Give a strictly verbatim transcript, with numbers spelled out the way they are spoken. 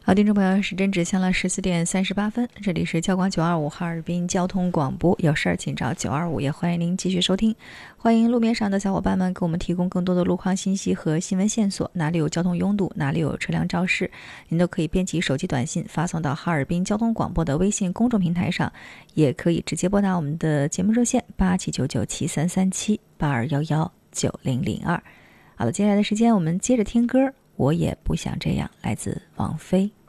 好，听众朋友，时针指向了十四点三十八分，这里是交广九二五哈尔滨交通广播，有事儿请找九二五，也欢迎您继续收听。欢迎路面上的小伙伴们给我们提供更多的路况信息和新闻线索，哪里有交通拥堵，哪里有车辆肇事，您都可以编辑手机短信发送到哈尔滨交通广播的微信公众平台上，也可以直接拨打我们的节目热线八七九九七三三七八二幺幺九零零二。好了，接下来的时间我们接着听歌，我也不想这样，来自王菲。